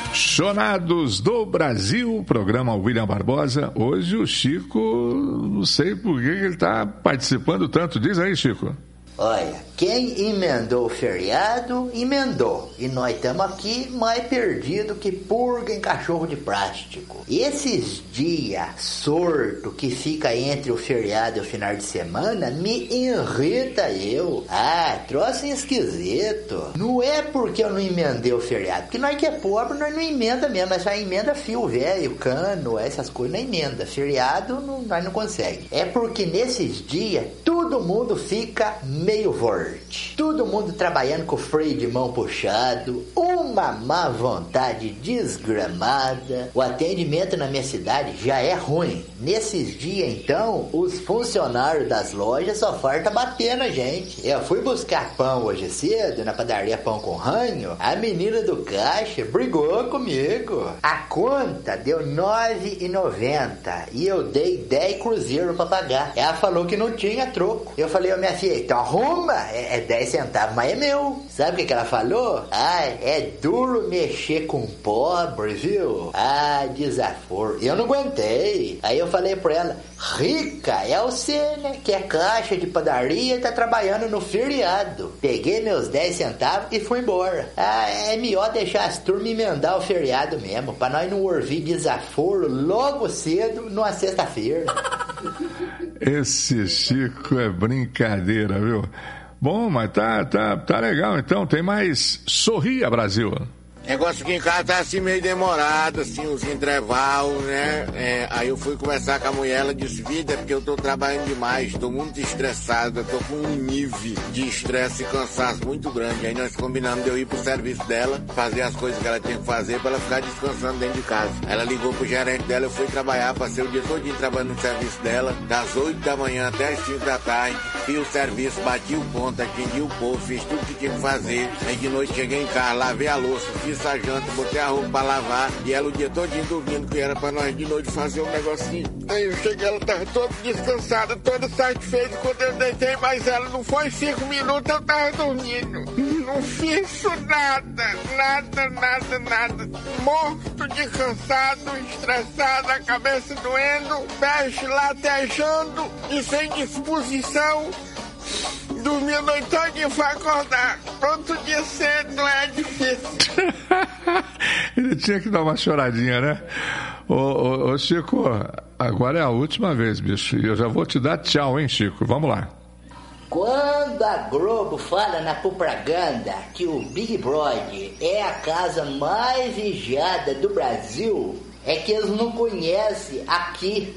Apaixonados do Brasil, programa William Barbosa. Hoje o Chico, não sei por que ele está participando tanto. Diz aí, Chico. Olha, quem emendou o feriado, emendou. E nós estamos aqui mais perdidos que purga em cachorro de plástico. E esses dias sorto que fica entre o feriado e o final de semana me irrita eu. Troço esquisito. Não é porque eu não emendei o feriado, porque nós que é pobre, nós não emenda mesmo. Nós só emenda fio velho, cano, essas coisas, não emenda. Feriado nós não conseguimos. É porque nesses dias todo mundo fica meio forte. Todo mundo trabalhando com o freio de mão puxado, uma má vontade desgramada. O atendimento na minha cidade já é ruim. Nesses dias, então, os funcionários das lojas só farta bater na gente. Eu fui buscar pão hoje cedo, na padaria Pão com Ranho. A menina do caixa brigou comigo. A conta deu R$ 9,90 e eu dei 10 cruzeiros pra pagar. Ela falou que não tinha troco. Eu falei, minha filha, então arruma, é 10 centavos, mas é meu. Sabe o que ela falou? É duro mexer com pobre, viu? Desaforo. Eu não aguentei. Aí eu falei pra ela, rica é você, né? Que é caixa de padaria e tá trabalhando no feriado. Peguei meus 10 centavos e fui embora. É melhor deixar as turmas emendar o feriado mesmo, pra nós não ouvir desaforo logo cedo numa sexta-feira. Esse Chico é brincadeira, viu? Bom, mas tá legal, então. Tem mais Sorria, Brasil. Negócio aqui em casa tá assim meio demorado, assim, os intervalos, né? Aí eu fui conversar com a mulher, ela disse, vida, é porque eu tô trabalhando demais, tô muito estressado, eu tô com um nível de estresse e cansaço muito grande. Aí nós combinamos de eu ir pro serviço dela, fazer as coisas que ela tinha que fazer pra ela ficar descansando dentro de casa. Ela ligou pro gerente dela, eu fui trabalhar, passei o dia todinho trabalhando no serviço dela, das 8 da manhã até as 5 da tarde, fiz o serviço, bati o ponto, atendi o povo, fiz tudo que tinha que fazer. Aí de noite cheguei em casa, lavei a louça, fiz a janta, botei a roupa pra lavar e ela o dia todinho dormindo, que era pra nós de noite fazer um negocinho. Aí eu cheguei, ela tava toda descansada, toda satisfeita. Quando eu deitei, mas ela não foi 5 minutos, eu tava dormindo. Não fiz nada. Morto de cansado, estressado, a cabeça doendo, peixe latejando e sem disposição. Dormi a noite toda e foi acordar. Outro dia cedo é difícil. Ele tinha que dar uma choradinha, né? Ô Chico, agora é a última vez, bicho. E eu já vou te dar tchau, hein, Chico? Vamos lá. Quando a Globo fala na propaganda que o Big Brother é a casa mais vigiada do Brasil, é que eles não conhecem aqui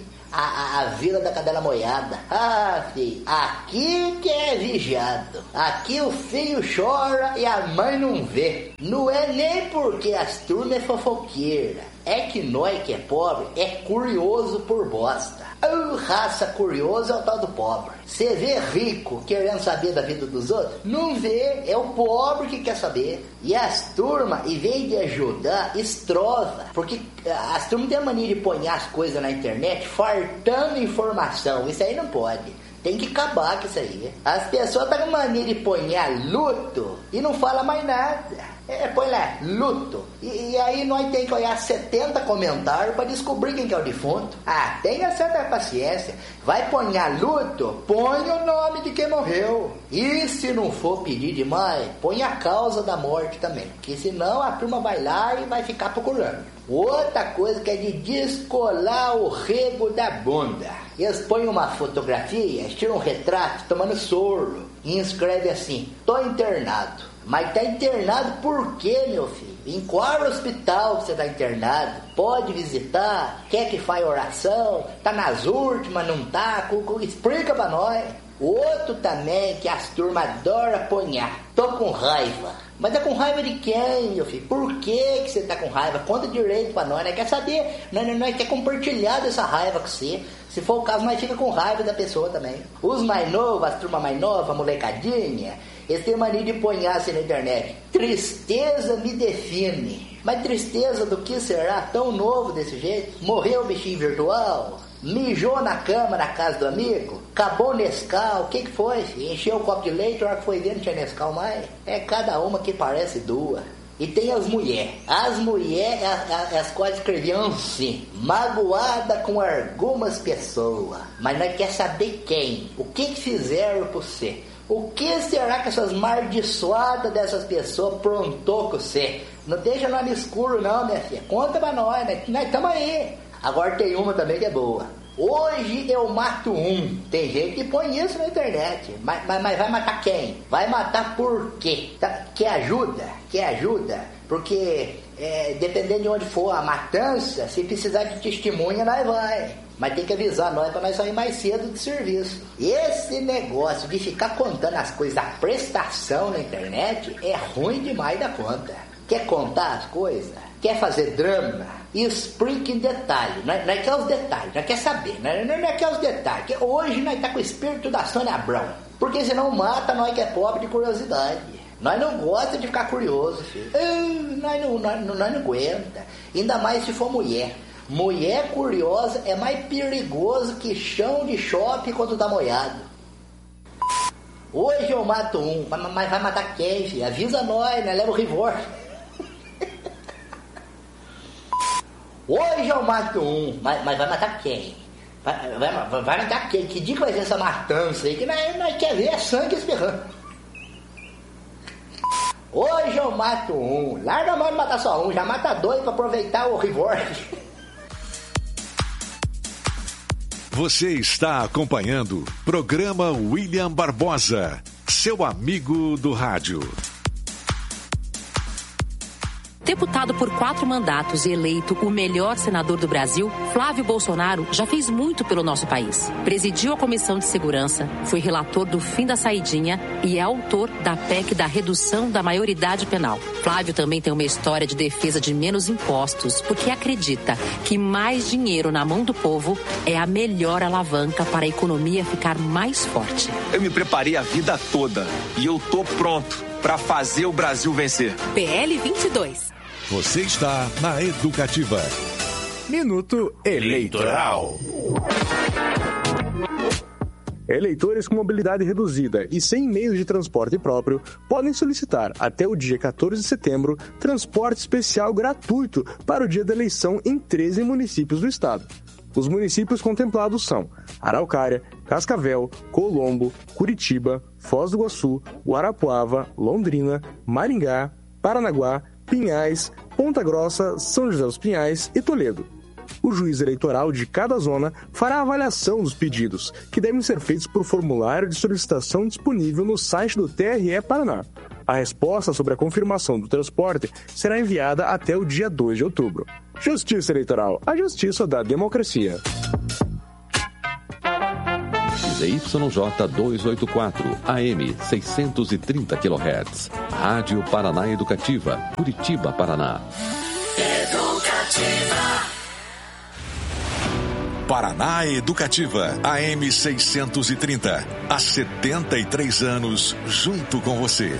a Vila da Cadela Moiada. Filho, aqui que é vigiado. Aqui o filho chora e a mãe não vê. Não é nem porque as turmas é fofoqueira. É que nós que é pobre é curioso por bosta. Raça curiosa é o tal do pobre. Você vê rico querendo saber da vida dos outros? Não vê, é o pobre que quer saber. E as turmas, em vez de ajudar, estrova. Porque as turmas têm a mania de pôr as coisas na internet fartando informação. Isso aí não pode. Tem que acabar com isso aí. As pessoas estão com mania de pôr luto e não fala mais nada. Põe lá, luto. E aí nós temos que olhar 70 comentários para descobrir quem que é o defunto. Tenha certa paciência. Vai pôr luto, põe o nome de quem morreu. E se não for pedir demais, põe a causa da morte também. Porque senão a turma vai lá e vai ficar procurando. Outra coisa que é de descolar o rego da bunda. Eles põem uma fotografia, eles tiram um retrato tomando soro e escreve assim, tô internado. Mas tá internado por quê, meu filho? Em qual hospital que você tá internado? Pode visitar? Quer que faça oração? Tá nas últimas, não tá? Explica pra nós. Outro também que as turmas adoram apanhar. Tô com raiva. Mas é com raiva de quem, meu filho? Por que você tá com raiva? Conta direito pra nós, né? Quer saber? Nós quer compartilhar dessa raiva com você. Se for o caso, nós fica com raiva da pessoa também. Os mais novos, as turmas mais novas, a molecadinha, eles têm mania de ponhar assim na internet. Tristeza me define. Mas tristeza do que será? Tão novo desse jeito? Morreu o bichinho virtual? Mijou na cama na casa do amigo? Acabou o Nescau? O que foi? Encheu o copo de leite, a hora que foi ver não tinha Nescau mais? É cada uma que parece duas. E tem as mulheres. As mulheres, as quais escreviam assim: magoada com algumas pessoas, mas nós quer saber quem, o que fizeram por você. O que será que essas maldiçoadas dessas pessoas prontou com você? Não deixa nós no escuro não, minha filha. Conta pra nós estamos aí. Agora tem uma também que é boa. Hoje eu mato um. Tem gente que põe isso na internet. Mas vai matar quem? Vai matar por quê? Quer ajuda? Porque dependendo de onde for a matança, se precisar de testemunha, nós vai. Mas tem que avisar nós para nós sair mais cedo do serviço. Esse negócio de ficar contando as coisas, a prestação na internet, é ruim demais da conta. Quer contar as coisas? Quer fazer drama? Explique em detalhe. Nós quer os detalhes, nós quer saber. Nós quer os detalhes. Que hoje nós tá com o espírito da Sônia Abrão. Porque senão mata nós que é pobre de curiosidade. Nós não gostamos de ficar curioso, filho. Nós não aguenta. Ainda mais se for mulher. Mulher curiosa é mais perigoso que chão de shopping quando tá molhado. Hoje eu mato um, mas vai matar quem, filho? Avisa nós, né? Leva o revólver. Hoje eu mato um, mas vai matar quem? Vai matar quem? Que dia que vai ser essa matança aí? Que nós quer ver sangue espirrando. Hoje eu mato um. Larga a mão de matar só um, já mata dois pra aproveitar o revólver. Você está acompanhando o programa William Barbosa, seu amigo do rádio. Deputado por 4 mandatos e eleito o melhor senador do Brasil, Flávio Bolsonaro já fez muito pelo nosso país. Presidiu a Comissão de Segurança, foi relator do fim da saidinha e é autor da PEC da redução da maioridade penal. Flávio também tem uma história de defesa de menos impostos, porque acredita que mais dinheiro na mão do povo é a melhor alavanca para a economia ficar mais forte. Eu me preparei a vida toda e eu tô pronto para fazer o Brasil vencer. PL 22. Você está na Educativa. Minuto Eleitoral. Eleitores com mobilidade reduzida e sem meios de transporte próprio podem solicitar até o dia 14 de setembro transporte especial gratuito para o dia da eleição em 13 municípios do estado. Os municípios contemplados são Araucária, Cascavel, Colombo, Curitiba, Foz do Iguaçu, Guarapuava, Londrina, Maringá, Paranaguá, Pinhais, Ponta Grossa, São José dos Pinhais e Toledo. O juiz eleitoral de cada zona fará a avaliação dos pedidos, que devem ser feitos por formulário de solicitação disponível no site do TRE Paraná. A resposta sobre a confirmação do transporte será enviada até o dia 2 de outubro. Justiça Eleitoral, a justiça da democracia. ZYJ 284, AM 630 kHz. Rádio Paraná Educativa, Curitiba, Paraná. Educativa. Paraná Educativa, AM 630. Há 73 anos, junto com você.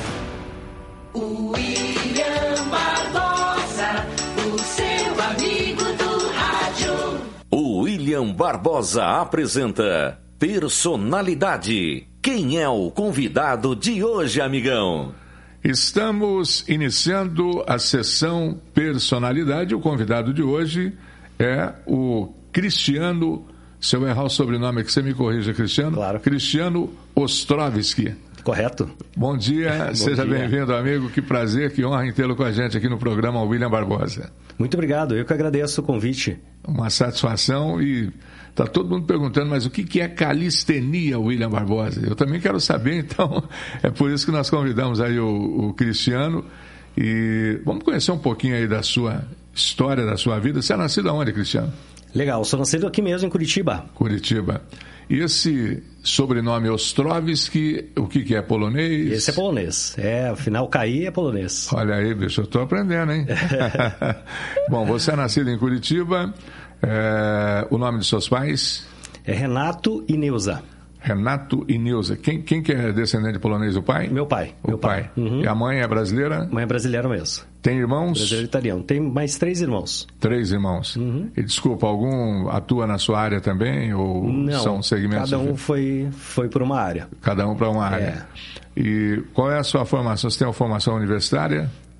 William Barbosa, o seu amigo do rádio. O William Barbosa apresenta Personalidade. Quem é o convidado de hoje, amigão? Estamos iniciando a sessão Personalidade. O convidado de hoje é o Cristiano. Se eu errar o sobrenome aqui, você me corrija, Cristiano. Claro. Cristiano Ostrovski. Correto. Bom dia, seja bem-vindo, amigo. Que prazer, que honra em tê-lo com a gente aqui no programa William Barbosa. Muito obrigado, eu que agradeço o convite. Uma satisfação e está todo mundo perguntando, mas o que é calistenia, William Barbosa? Eu também quero saber, então é por isso que nós convidamos aí o Cristiano e vamos conhecer um pouquinho aí da sua história, da sua vida. Você é nascido aonde, Cristiano? Legal, sou nascido aqui mesmo, em Curitiba. Curitiba. E esse sobrenome Ostrovski, o que é polonês? Esse é polonês. Afinal, Caí é polonês. Olha aí, bicho, eu estou aprendendo, hein? Bom, você é nascido em Curitiba. O nome de seus pais? É Renato e Neuza. Renato e Neuza. Quem que é descendente polonês? O pai? Meu pai. O pai. Uhum. E a mãe é brasileira? Mãe é brasileira mesmo. Tem irmãos? Brasileiro e italiano. Tem mais 3 irmãos. 3 irmãos. Uhum. E desculpa, algum atua na sua área também? Ou não, são segmentos? Cada um foi por uma área. Cada um para uma área. E qual é a sua formação? Você tem uma formação universitária?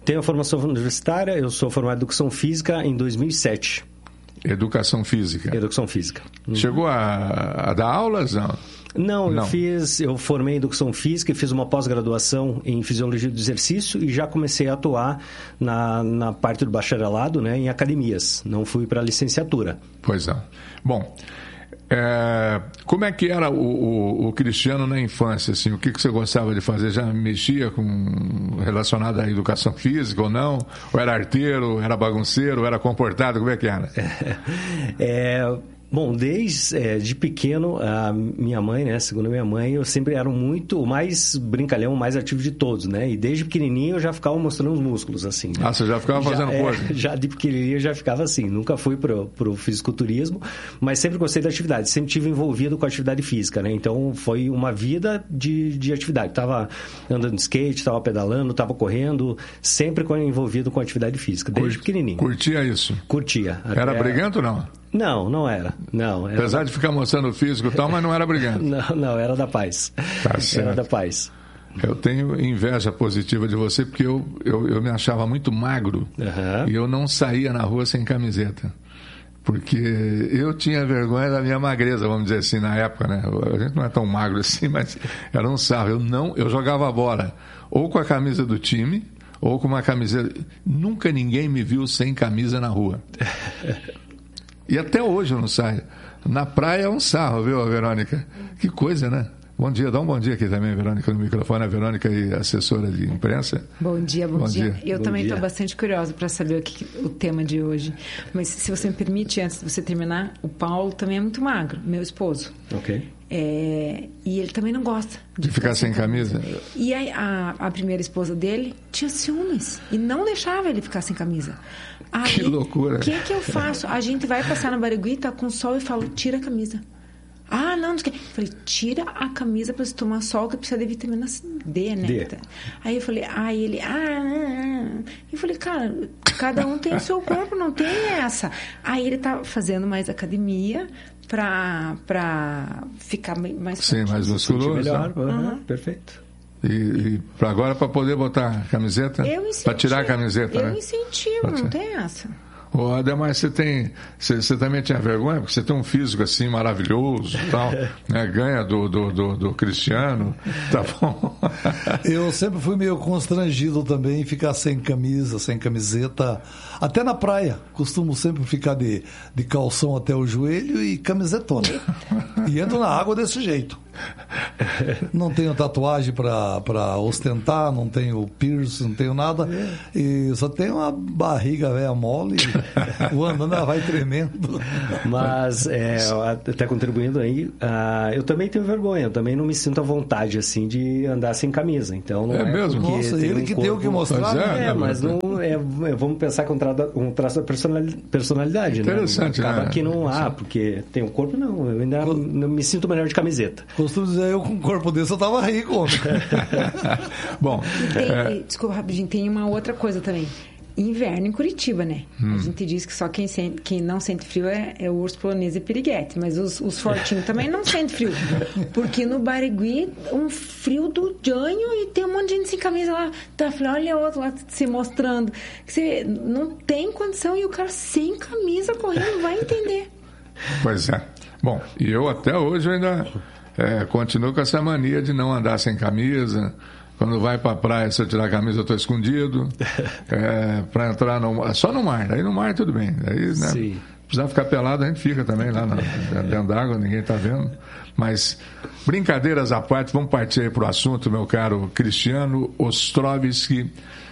Tenho a formação universitária, eu sou formado em Educação Física em 2007. Educação Física. Educação Física. Chegou a dar aulas, não? Não, eu formei em Educação Física e fiz uma pós-graduação em Fisiologia do Exercício e já comecei a atuar na parte do bacharelado, né, em academias. Não fui para a licenciatura. Pois não. Bom, como é que era o Cristiano na infância? Assim, o que você gostava de fazer? Já mexia relacionado à educação física ou não? Ou era arteiro, era bagunceiro, era comportado? Como é que era? Bom, desde pequeno, a minha mãe, né, segundo a minha mãe, eu sempre era o mais brincalhão, o mais ativo de todos, né? E desde pequenininho eu já ficava mostrando os músculos, assim. Né? Ah, você já ficava fazendo coisa? Já de pequenininho eu já ficava assim. Nunca fui pro fisiculturismo, mas sempre gostei da atividade. Sempre tive envolvido com a atividade física, né? Então, foi uma vida de atividade. Tava andando de skate, tava pedalando, tava correndo, sempre envolvido com a atividade física, desde pequenininho. Curtia isso? Curtia. Era brigante ou não? Não era. Apesar de ficar mostrando o físico e tal, mas não era brigante. Não, era da paz. Tá certo. Era da paz. Eu tenho inveja positiva de você, porque eu me achava muito magro e eu não saía na rua sem camiseta. Porque eu tinha vergonha da minha magreza, vamos dizer assim, na época, né? A gente não é tão magro assim, mas era um sarro. Eu jogava bola ou com a camisa do time, ou com uma camiseta. Nunca ninguém me viu sem camisa na rua. E até hoje eu não saio. Na praia é um sarro, viu, Verônica? Que coisa, né? Bom dia, dá um bom dia aqui também, Verônica, no microfone. A Verônica e assessora de imprensa. Bom dia. Eu também estou bastante curiosa para saber o tema de hoje. Mas se você me permite, antes de você terminar, o Paulo também é muito magro, meu esposo. Ok. E ele também não gosta de ficar sem camisa. E a primeira esposa dele tinha ciúmes e não deixava ele ficar sem camisa. Aí, que loucura. O que eu faço? A gente vai passar na Barigui, tá com sol, e falo, tira a camisa. Não sei o que. Falei, tira a camisa para você tomar sol, que precisa de vitamina D, né? Aí eu falei, ele... Eu falei, cara, cada um tem o seu corpo, não tem essa. Aí ele tá fazendo mais academia para ficar mais forte. Sim, mais musculoso. Melhor, perfeito. E agora para poder botar a camiseta? Para tirar a camiseta, né? Eu incentivo, não tem essa. Ô, Ademar, você também tinha vergonha? Porque você tem um físico assim maravilhoso e tal, né? Ganha do Cristiano, tá bom? Eu sempre fui meio constrangido também em ficar sem camisa, sem camiseta, até na praia. Costumo sempre ficar de calção até o joelho e camisetona. E entro na água desse jeito. Não tenho tatuagem para ostentar, não tenho piercing, não tenho nada, e só tenho uma barriga velha mole, o andando vai tremendo. Mas até contribuindo aí, eu também tenho vergonha, eu também não me sinto à vontade assim de andar sem camisa. Então não é mesmo? Nossa, ele que tem o que mostrar. Mas não vamos pensar que um traço da personalidade, interessante, né? Acaba né? que não há, porque tem um corpo, não. Eu ainda não me sinto melhor de camiseta. Costumo dizer, eu com um corpo desse eu tava rico. Bom. Desculpa, rapidinho, tem uma outra coisa também. Inverno em Curitiba, né? A gente diz que só quem não sente frio é o urso polonês e piriguete, mas os fortinhos também não sentem frio. Porque no Barigui, um frio do janho e tem um monte de gente sem camisa lá. Tá, olha outro lá se mostrando. Que você não tem condição e o cara sem camisa correndo vai entender. Pois é. Bom, e eu até hoje ainda continuo com essa mania de não andar sem camisa. Quando vai pra praia, se eu tirar a camisa, eu tô escondido. Pra entrar só no mar. Aí no mar tudo bem. Aí, né, se precisar ficar pelado, a gente fica também lá dentro d'água, ninguém tá vendo. Mas, brincadeiras à parte, vamos partir aí pro assunto, meu caro Cristiano Ostrovski.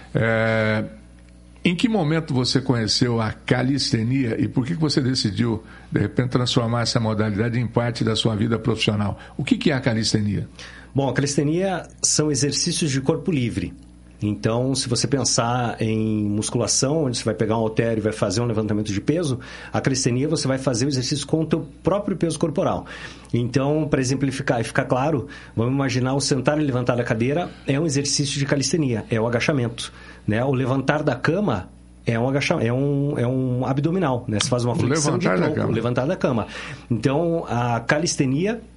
Em que momento você conheceu a calistenia e por que você decidiu, de repente, transformar essa modalidade em parte da sua vida profissional? O que é a calistenia? Bom, a calistenia são exercícios de corpo livre. Então, se você pensar em musculação, onde você vai pegar um halter e vai fazer um levantamento de peso, a calistenia você vai fazer o exercício com o teu próprio peso corporal. Então, para exemplificar e ficar claro, vamos imaginar o sentar e levantar da cadeira é um exercício de calistenia, é o agachamento, né? O levantar da cama é um agachamento, é um abdominal, né? Você faz uma flexão de tronco, levantar da cama. Então, a calistenia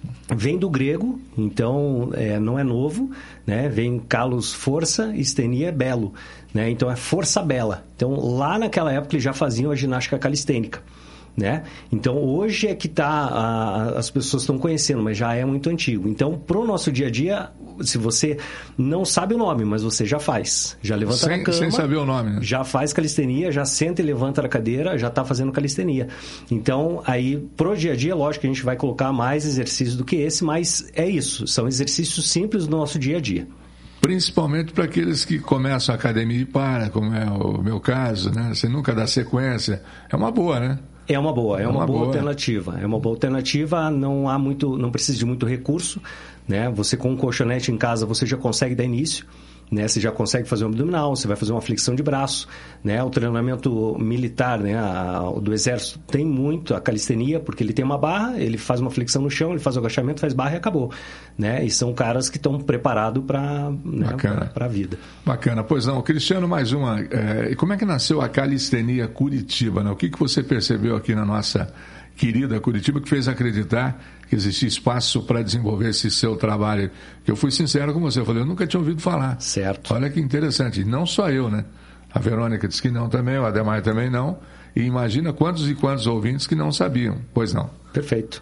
Vem do grego, então não é novo, né? Vem kalos, força, estenia, belo, né? Então é força bela. Então lá naquela época eles já faziam a ginástica calistênica, né? Então hoje é que as pessoas estão conhecendo, mas já é muito antigo. Então pro nosso dia a dia, se você não sabe o nome, mas você já faz, já levanta na cama, sem saber o nome, né? Já faz calistenia, já senta e levanta da cadeira, já está fazendo calistenia. Então aí pro dia a dia, lógico que a gente vai colocar mais exercícios do que esse, mas é isso, são exercícios simples do nosso dia a dia. Principalmente para aqueles que começam a academia e param, como é o meu caso, né? Você nunca dá sequência, é uma boa, né? É uma boa alternativa. É uma boa alternativa, não precisa de muito recurso, né? Você com um colchonete em casa, você já consegue dar início, né? Você já consegue fazer um abdominal, você vai fazer uma flexão de braço, né? O treinamento militar, né? Do exército tem muito a calistenia, porque ele tem uma barra, ele faz uma flexão no chão, ele faz o agachamento, faz barra e acabou, né? E são caras que estão preparados para a vida. Bacana. Pois não, Cristiano, mais uma. Como é que nasceu a calistenia Curitiba, né? O que você percebeu aqui na nossa querida Curitiba que fez acreditar que existia espaço para desenvolver esse seu trabalho? Que eu fui sincero com você, eu falei, eu nunca tinha ouvido falar. Certo. Olha que interessante, e não só eu, né? A Verônica disse que não também, o Ademar também não, e imagina quantos e quantos ouvintes que não sabiam, pois não. Perfeito.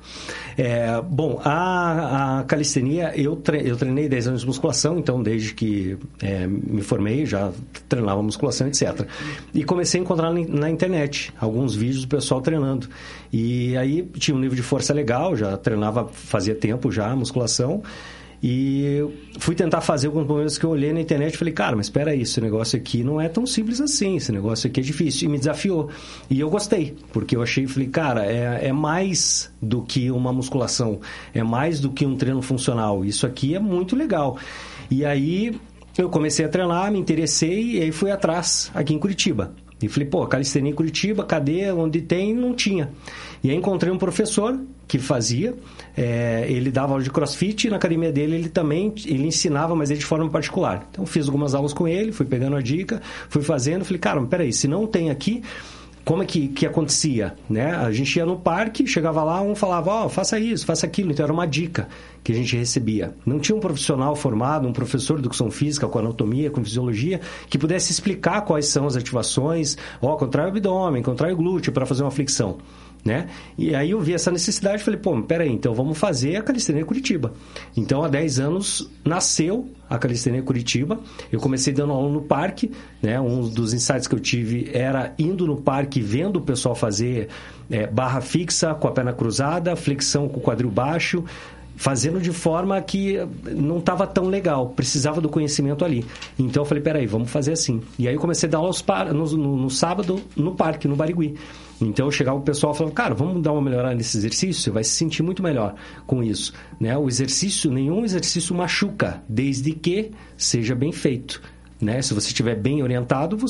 Bom, a calistenia, eu treinei 10 anos de musculação, então desde que me formei, já treinava musculação, etc. E comecei a encontrar na internet alguns vídeos do pessoal treinando. E aí tinha um nível de força legal, já treinava, fazia tempo já, musculação. E fui tentar fazer alguns momentos que eu olhei na internet e falei, cara, mas espera aí, esse negócio aqui não é tão simples assim, esse negócio aqui é difícil. E me desafiou. E eu gostei, porque eu falei, cara, é mais do que uma musculação, é mais do que um treino funcional. Isso aqui é muito legal. E aí eu comecei a treinar, me interessei e aí fui atrás aqui em Curitiba. E falei, calistenia em Curitiba, cadê? Onde tem? Não tinha. E aí encontrei um professor que fazia, ele dava aula de crossfit e na academia dele ele ensinava, mas ele de forma particular. Então fiz algumas aulas com ele, fui pegando a dica, fui fazendo, falei, cara, mas peraí, se não tem aqui, como é que acontecia, né? A gente ia no parque, chegava lá, um falava, faça isso, faça aquilo. Então era uma dica que a gente recebia. Não tinha um profissional formado, um professor de educação física com anatomia, com fisiologia, que pudesse explicar quais são as ativações, contrai o abdômen, contrai o glúteo para fazer uma flexão, né? E aí eu vi essa necessidade e falei, peraí, então vamos fazer a calistenia Curitiba. Então há 10 anos nasceu a calistenia Curitiba. Eu comecei dando aula no parque, né? Um dos insights que eu tive era indo no parque, vendo o pessoal fazer barra fixa com a perna cruzada, flexão com o quadril baixo, fazendo de forma que não estava tão legal, precisava do conhecimento ali. Então eu falei, peraí, vamos fazer assim. E aí eu comecei a dar aula no sábado no parque, no Barigui. Então chegava o pessoal e falava, cara, vamos dar uma melhorada nesse exercício, você vai se sentir muito melhor com isso, né? Nenhum exercício machuca, desde que seja bem feito, né? Se você estiver bem orientado,